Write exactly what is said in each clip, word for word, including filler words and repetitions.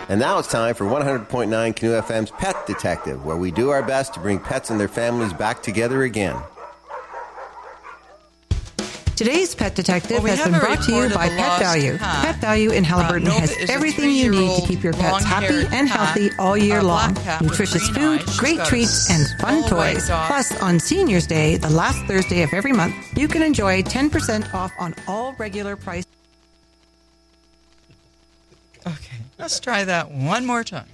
And now it's time for one hundred point nine Canoe F M's Pet Detective, where we do our best to bring pets and their families back together again. Today's Pet Detective well, we has been brought to you by Pet Value. Cat. Pet Value in Haliburton uh, has everything you need to keep your pets happy and healthy all year long. Nutritious food, great treats, and fun toys. Plus, on Seniors Day, the last Thursday of every month, you can enjoy ten percent off on all regular price. Okay, let's try that one more time.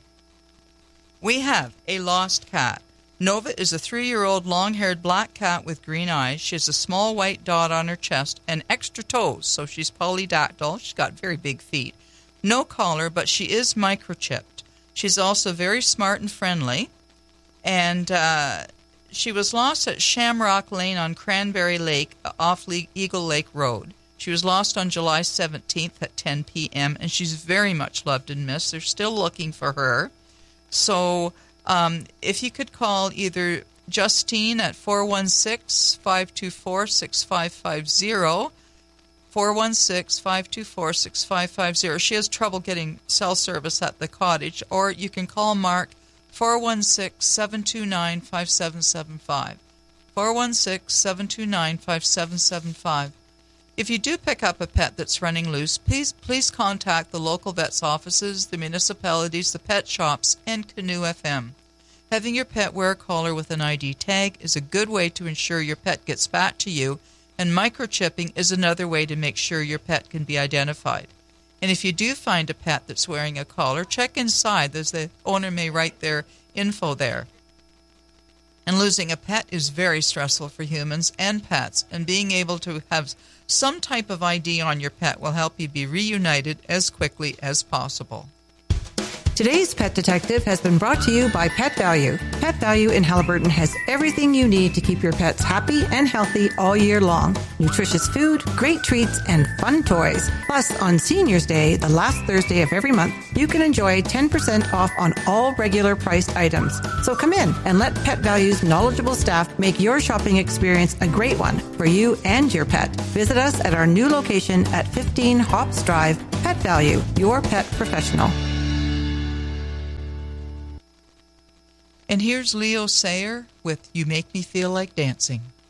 We have a lost cat. Nova is a three-year-old long-haired black cat with green eyes. She has a small white dot on her chest and extra toes, so she's polydactyl. She's got very big feet. No collar, but she is microchipped. She's also very smart and friendly. And uh, she was lost at Shamrock Lane on Cranberry Lake off Le- Eagle Lake Road. She was lost on July seventeenth at ten p.m., and she's very much loved and missed. They're still looking for her. So... Um, if you could call either Justine at four one six, five two four, six five five zero, four one six, five two four, six five five zero. She has trouble getting cell service at the cottage, or you can call Mark four one six, seven two nine, five seven seven five, four one six, seven two nine, five seven seven five. If you do pick up a pet that's running loose, please please contact the local vet's offices, the municipalities, the pet shops, and Canoe F M. Having your pet wear a collar with an I D tag is a good way to ensure your pet gets back to you, and microchipping is another way to make sure your pet can be identified. And if you do find a pet that's wearing a collar, check inside, as the owner may write their info there. And losing a pet is very stressful for humans and pets, and being able to have some type of I D on your pet will help you be reunited as quickly as possible. Today's Pet Detective has been brought to you by Pet Value. Pet Value in Haliburton has everything you need to keep your pets happy and healthy all year long. Nutritious food, great treats, and fun toys. Plus, on Seniors Day, the last Thursday of every month, you can enjoy ten percent off on all regular priced items. So come in and let Pet Value's knowledgeable staff make your shopping experience a great one for you and your pet. Visit us at our new location at fifteen Hops Drive. Pet Value, your pet professional. And here's Leo Sayer with You Make Me Feel Like Dancing.